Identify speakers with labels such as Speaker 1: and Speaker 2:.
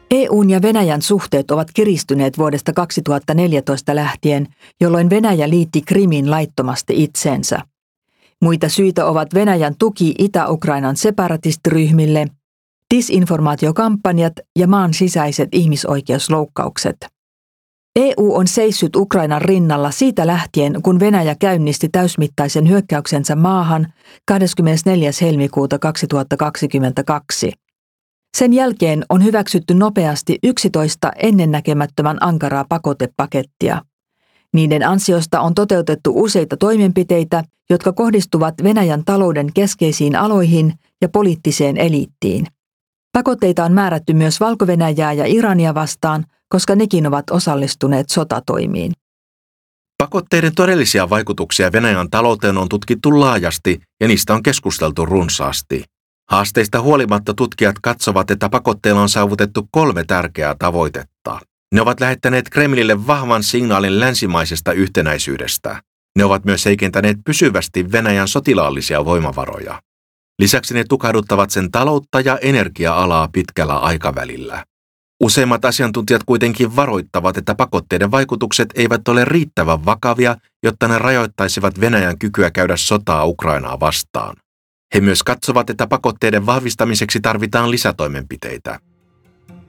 Speaker 1: EU:n ja Venäjän suhteet ovat kiristyneet vuodesta 2014 lähtien, jolloin Venäjä liitti Krimin laittomasti itseensä. Muita syitä ovat Venäjän tuki Itä-Ukrainan separatistiryhmille, disinformaatiokampanjat ja maan sisäiset ihmisoikeusloukkaukset. EU on seissyt Ukrainan rinnalla siitä lähtien, kun Venäjä käynnisti täysmittaisen hyökkäyksensä maahan 24. helmikuuta 2022. Sen jälkeen on hyväksytty nopeasti 11 ennennäkemättömän ankaraa pakotepakettia. Niiden ansiosta on toteutettu useita toimenpiteitä, jotka kohdistuvat Venäjän talouden keskeisiin aloihin ja poliittiseen eliittiin. Pakotteita on määrätty myös Valko-Venäjää ja Irania vastaan, koska nekin ovat osallistuneet sotatoimiin.
Speaker 2: Pakotteiden todellisia vaikutuksia Venäjän talouteen on tutkittu laajasti ja niistä on keskusteltu runsaasti. Haasteista huolimatta tutkijat katsovat, että pakotteilla on saavutettu 3 tärkeää tavoitetta. Ne ovat lähettäneet Kremlille vahvan signaalin länsimaisesta yhtenäisyydestä. Ne ovat myös heikentäneet pysyvästi Venäjän sotilaallisia voimavaroja. Lisäksi ne tukahduttavat sen taloutta ja energia-alaa pitkällä aikavälillä. Useimmat asiantuntijat kuitenkin varoittavat, että pakotteiden vaikutukset eivät ole riittävän vakavia, jotta ne rajoittaisivat Venäjän kykyä käydä sotaa Ukrainaa vastaan. He myös katsovat, että pakotteiden vahvistamiseksi tarvitaan lisätoimenpiteitä.